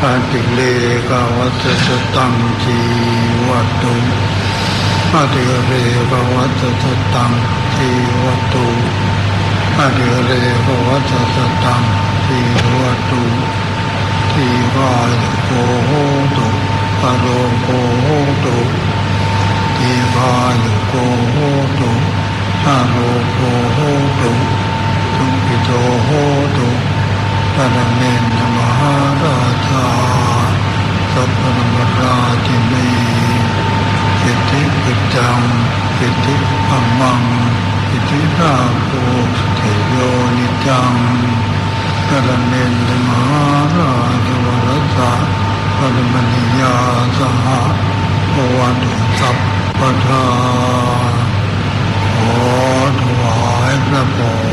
อาติเลกาวัตสตังจีวัตตุอาติเลกาวัตสตังจีวัตตุอาติเลกาวัตสตังจีวัตตุทีฆายุโกโหตุอโลโกโหตุทีฆายุโกโหตุอโลโกโหตุสุขิโตโหตุปรเมนมหาราชาสัพพนมราชินีสิทธิปิจังสิทธิปัมมังสิทธิราโภเทโยนิจังปรเมนมหาราชวรสะปรมณียาสหภวันตุสัพพทาขอถวายพระพร